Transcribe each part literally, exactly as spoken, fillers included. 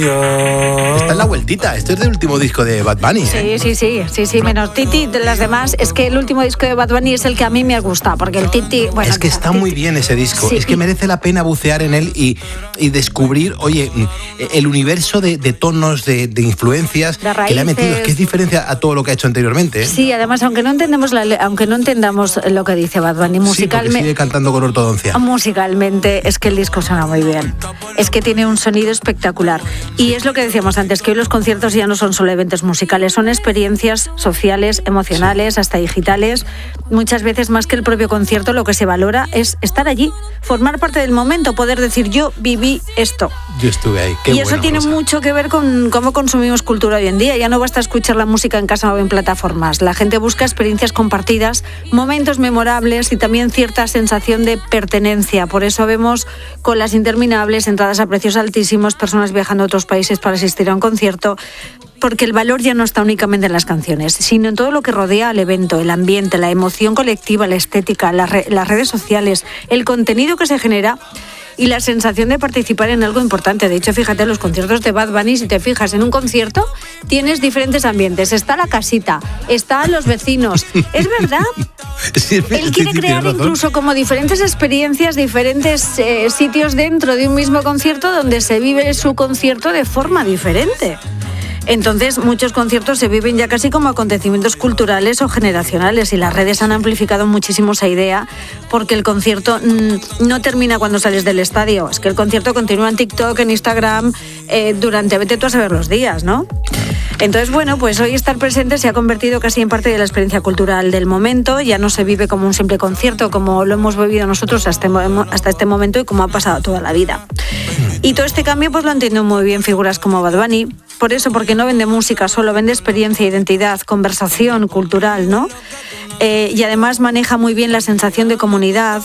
Está en la vueltita, esto es del último disco de Bad Bunny, ¿eh? Sí, sí, sí, sí, sí, menos Titi, de las demás, es que el último disco de Bad Bunny es el que a mí me ha gustado, porque el Titi, bueno... Es que está Titi, muy bien ese disco, sí, es que merece la pena bucear en él y, y descubrir, oye, el universo de, de tonos, de, de influencias de que le ha metido, es que es diferencia a todo lo que ha hecho anteriormente, ¿eh? Sí, además, aunque no entendemos la, aunque no entendamos lo que dice Bad Bunny musicalmente... Sí, sigue cantando con ortodoncia. Musicalmente, es que el disco suena muy bien, es que tiene un sonido espectacular, y es lo que decíamos antes, que hoy los conciertos ya no son solo eventos musicales, son experiencias sociales, emocionales, hasta digitales. Muchas veces, más que el propio concierto, lo que se valora es estar allí, formar parte del momento, poder decir, yo viví esto. Yo estuve ahí. Qué y eso bueno, tiene Rosa. mucho que ver con cómo consumimos cultura hoy en día. Ya no basta escuchar la música en casa o en plataformas. La gente busca experiencias compartidas, momentos memorables y también cierta sensación de pertenencia. Por eso vemos colas interminables, entradas a precios altísimos, personas viajando a otros países para asistir a un concierto, porque el valor ya no está únicamente en las canciones, sino en todo lo que rodea al evento, el ambiente, la emoción colectiva, la estética, las, re- las redes sociales, el contenido que se genera y la sensación de participar en algo importante. De hecho, fíjate, los conciertos de Bad Bunny, si te fijas, en un concierto tienes diferentes ambientes. Está la casita, están los vecinos. ¿Es verdad? Sí, Él quiere sí, sí, crear incluso como diferentes experiencias, diferentes eh, sitios dentro de un mismo concierto donde se vive su concierto de forma diferente. Entonces, muchos conciertos se viven ya casi como acontecimientos culturales o generacionales, y las redes han amplificado muchísimo esa idea, porque el concierto mmm, no termina cuando sales del estadio, es que el concierto continúa en TikTok, en Instagram, eh, durante, vete tú a saber los días, ¿no? Entonces, bueno, pues hoy estar presente se ha convertido casi en parte de la experiencia cultural del momento. Ya no se vive como un simple concierto, como lo hemos vivido nosotros hasta este, hasta este momento y como ha pasado toda la vida. Y todo este cambio pues lo entienden muy bien figuras como Bad Bunny. Por eso, porque no vende música, solo vende experiencia, identidad, conversación cultural, ¿no? Eh, y además maneja muy bien la sensación de comunidad.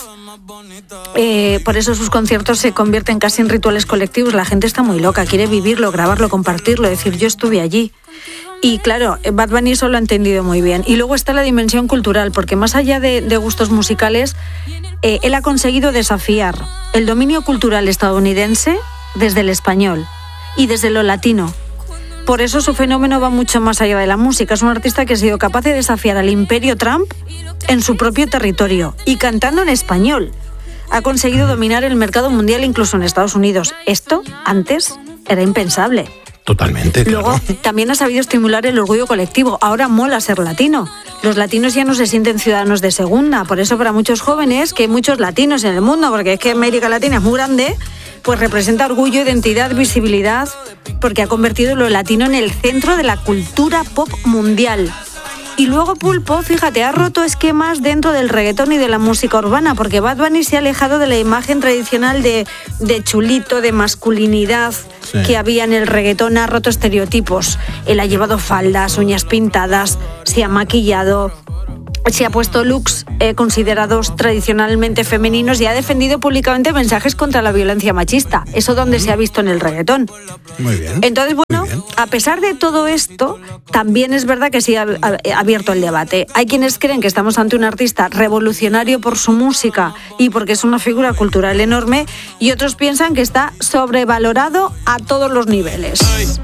Eh, por eso sus conciertos se convierten casi en rituales colectivos. La gente está muy loca, quiere vivirlo, grabarlo, compartirlo, decir yo estuve allí. Y claro, Bad Bunny eso lo ha entendido muy bien. Y luego está la dimensión cultural, porque más allá de, de gustos musicales, eh, él ha conseguido desafiar el dominio cultural estadounidense desde el español y desde lo latino. Por eso su fenómeno va mucho más allá de la música. Es un artista que ha sido capaz de desafiar al imperio Trump en su propio territorio y cantando en español. Ha conseguido dominar el mercado mundial incluso en Estados Unidos. Esto antes era impensable. Totalmente. Luego, claro. También ha sabido estimular el orgullo colectivo. Ahora mola ser latino. Los latinos ya no se sienten ciudadanos de segunda. Por eso, para muchos jóvenes, que hay muchos latinos en el mundo, porque es que América Latina es muy grande, pues representa orgullo, identidad, visibilidad, porque ha convertido lo latino en el centro de la cultura pop mundial. Y luego Pulpo, fíjate, ha roto esquemas dentro del reggaetón y de la música urbana, porque Bad Bunny se ha alejado de la imagen tradicional de, de chulito, de masculinidad, sí, que había en el reggaetón. Ha roto estereotipos. Él ha llevado faldas, uñas pintadas, se ha maquillado, se ha puesto looks eh, considerados tradicionalmente femeninos y ha defendido públicamente mensajes contra la violencia machista. Eso donde se ha visto en el reggaetón. Muy bien. Entonces, bueno, a pesar de todo esto, también es verdad que sí ha, ha abierto el debate. Hay quienes creen que estamos ante un artista revolucionario por su música y porque es una figura cultural enorme, y otros piensan que está sobrevalorado a todos los niveles.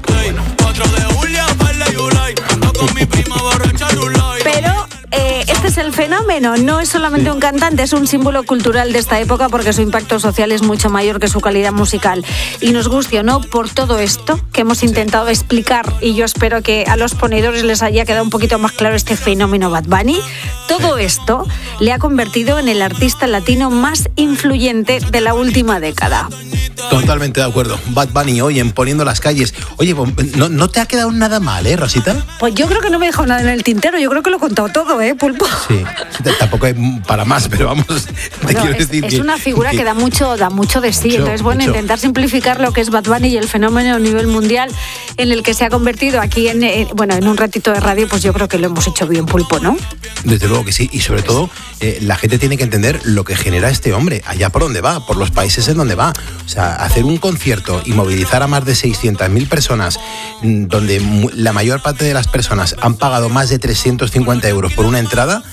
Pero eh, este es el fenómeno, no es solamente un cantante, es un símbolo cultural de esta época, porque su impacto social es mucho mayor que su calidad musical. Y nos guste o no, por todo esto que hemos intentado explicar, y yo espero que a los ponedores les haya quedado un poquito más claro este fenómeno Bad Bunny, todo esto le ha convertido en el artista latino más influyente de la última década. Totalmente de acuerdo. Bad Bunny hoy en Poniendo las Calles. Oye, ¿no, no te ha quedado nada mal, eh, Rosita? Pues yo creo que no me he dejado nada en el tintero, yo creo que lo he contado todo, ¿eh, Pulpo? Sí, tampoco hay para más, pero vamos, te bueno, quiero es, decir es que... una figura que, que da mucho da mucho de sí, mucho, entonces bueno, mucho. intentar simplificar lo que es Bad Bunny y el fenómeno a nivel mundial en el que se ha convertido aquí en, eh, bueno, en un ratito de radio, pues yo creo que lo hemos hecho bien, Pulpo, ¿no? Desde luego que sí, y sobre todo eh, la gente tiene que entender lo que genera este hombre, allá por donde va, por los países en donde va. O sea, hacer un concierto y movilizar a más de seiscientas mil personas, donde la mayor parte de las personas han pagado más de trescientos cincuenta euros por una entrada,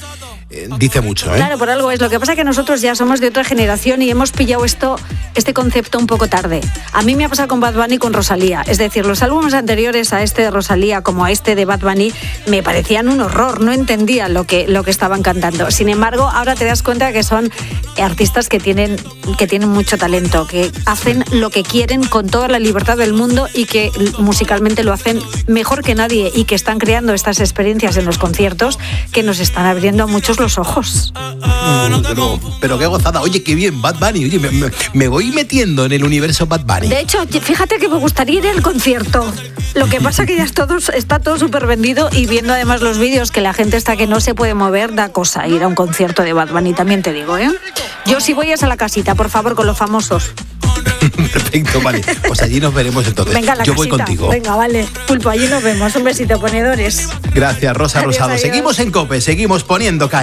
eh, dice mucho, ¿eh? Claro, por algo es. Lo que pasa es que nosotros ya somos de otra generación y hemos pillado esto, este concepto un poco tarde. A mí me ha pasado con Bad Bunny y con Rosalía. Es decir, los álbumes anteriores a este de Rosalía como a este de Bad Bunny me parecían un horror. No entendía lo que, lo que estaban cantando. Sin embargo, ahora te das cuenta que son artistas que tienen, que tienen mucho talento, que hacen lo que quieren con toda la libertad del mundo y que musicalmente lo hacen mejor que nadie y que están creando estas experiencias en los conciertos que nos están abriendo a muchos los ojos. Mm, pero, pero qué gozada. Oye, qué bien, Bad Bunny. Oye, me, me, me voy metiendo en el universo Bad Bunny. De hecho, fíjate que me gustaría ir al concierto. Lo que pasa que ya es todo, está todo súper vendido y viendo además los vídeos que la gente está que no se puede mover, da cosa ir a un concierto de Bad Bunny, también te digo, ¿eh? Yo si voy es a la casita, por favor, con los famosos. Perfecto, vale. Pues allí nos veremos entonces. Venga, la Yo casita. voy contigo. Venga, vale. Pulpo, allí nos vemos. Un besito, ponedores. Gracias, Rosa Adiós, Rosado. adiós. Seguimos en COPE, seguimos poniendo calle.